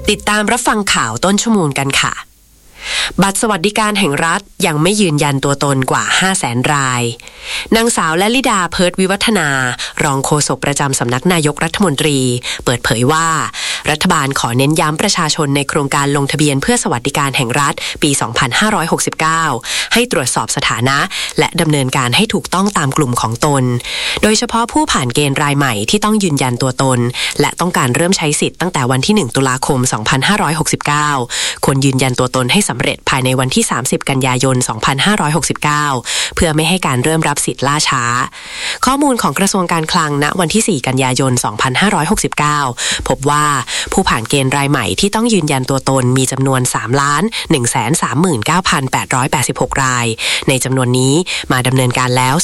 ติดตามรับฟังข่าวต้นชั่วโมงกันค่ะบัตรสวัสดิการแห่งรัฐยังไม่ยืนยันตัวตนกว่า 500,000 รายนางสาวละลิดาเพิร์ทวิวัฒนารองโฆษกประจำสำนักนายกรัฐมนตรีเปิดเผยว่ารัฐบาลขอเน้นย้ำประชาชนในโครงการลงทะเบียนเพื่อสวัสดิการแห่งรัฐปี 2569 ให้ตรวจสอบสถานะและดำเนินการให้ถูกต้องตามกลุ่มของตนโดยเฉพาะผู้ผ่านเกณฑ์รายใหม่ที่ต้องยืนยันตัวตนและต้องการเริ่มใช้สิทธิ์ตั้งแต่วันที่ 1 ตุลาคม 2569 ควรยืนยันตัวตนให้สำเร็จภายในวันที่ 30 กันยายน 2569 เพื่อไม่ให้การเริ่มรับสิทธิ์ล่าช้าข้อมูลของกระทรวงการคลังณวันที่ 4 กันยายน 2569 พบว่าผู้ผ่านเกณฑ์รายใหม่ที่ต้องยืนยันตัวตนมีจำนวน 3,139,886 รายในจำนวนนี้มาดำเนินการแล้ว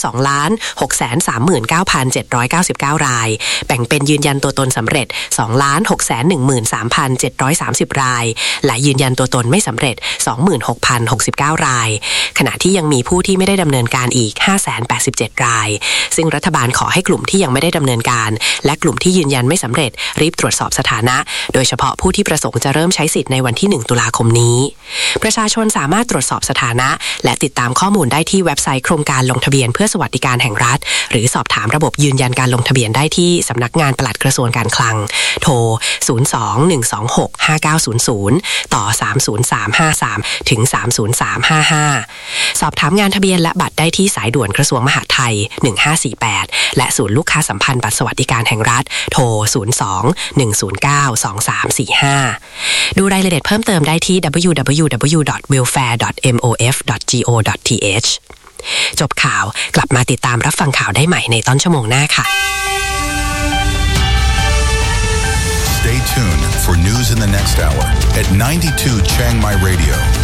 2,639,799 รายแบ่งเป็นยืนยันตัวตนสำเร็จ 2,613,730 รายและยืนยันตัวตนไม่สำเร็จ 26,069 รายขณะที่ยังมีผู้ที่ไม่ได้ดำเนินการอีก 587 รายซึ่งรัฐบาลขอให้กลุ่มที่ยังไม่ได้ดำเนินการและกลุ่มที่ยืนยันไม่สำเร็จรีบตรวจสอบสถานะโดยเฉพาะผู้ที่ประสงค์จะเริ่มใช้สิทธิ์ในวันที่ 1 ตุลาคมนี้ประชาชนสามารถตรวจสอบสถานะและติดตามข้อมูลได้ที่เว็บไซต์โครงการลงทะเบียนเพื่อสวัสดิการแห่งรัฐหรือสอบถามระบบยืนยันการลงทะเบียนได้ที่สำนักงานปลัดกระทรวงการคลังโทร 02-126-5900 ต่อ 30353 ถึง 30355 สอบถามงานทะเบียนและบัตรได้ที่สายด่วนกระทรวงมหาดไทย 1548 และศูนย์ลูกค้าสัมพันธ์บัตรสวัสดิการแห่งรัฐโทร 02-109-2345 ดูรายละเอียดเพิ่มเติมได้ที่ www.welfare.mof.go.th จบข่าวกลับมาติดตามรับฟังข่าวได้ใหม่ในต้นชั่วโมงหน้าค่ะ Stay tuned for news in the next hour at 92 Chiang Mai Radio.